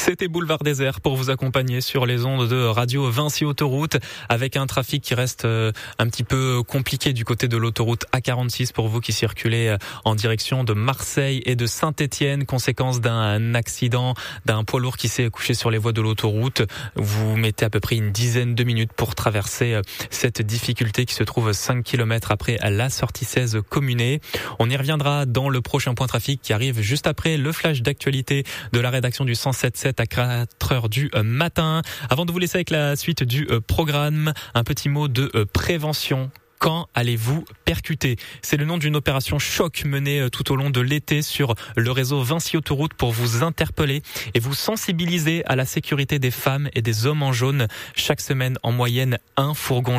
C'était Boulevard Désert pour vous accompagner sur les ondes de Radio Vinci Autoroute avec un trafic qui reste un petit peu compliqué du côté de l'autoroute A46 pour vous qui circulez en direction de Marseille et de Saint-Étienne, conséquence d'un accident d'un poids lourd qui s'est couché sur les voies de l'autoroute. Vous mettez à peu près une dizaine de minutes pour traverser cette difficulté qui se trouve 5 km après la sortie 16 Communé. On y reviendra dans le prochain point trafic qui arrive juste après le flash d'actualité de la rédaction du 107.7 à 4h du matin. Avant de vous laisser avec la suite du programme, un petit mot de prévention. Quand allez-vous percuter ? C'est le nom d'une opération choc menée tout au long de l'été sur le réseau Vinci Autoroute pour vous interpeller et vous sensibiliser à la sécurité des femmes et des hommes en jaune. Chaque semaine, en moyenne, un fourgon